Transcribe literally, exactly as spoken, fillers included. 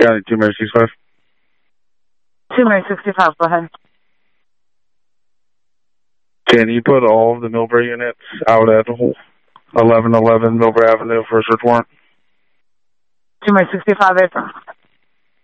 County two Mary sixty-five. two Mary sixty-five, go ahead. Can you put all of the Millbrae units out at eleven eleven Millbrae Avenue for a search warrant? two Mary sixty-five, April.